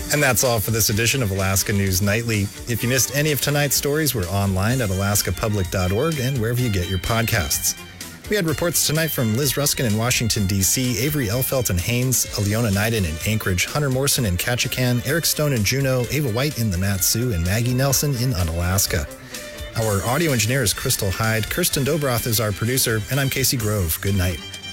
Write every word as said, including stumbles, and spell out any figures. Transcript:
And that's all for this edition of Alaska News Nightly. If you missed any of tonight's stories, we're online at alaska public dot org and wherever you get your podcasts. We had reports tonight from Liz Ruskin in Washington, D C, Avery Elfelt in Haines, Aliona Nyden in Anchorage, Hunter Morrison in Ketchikan, Eric Stone in Juneau, Ava White in the Mat-Su, and Maggie Nelson in Unalaska. Our audio engineer is Crystal Hyde, Kirsten Dobroth is our producer, and I'm Casey Grove. Good night.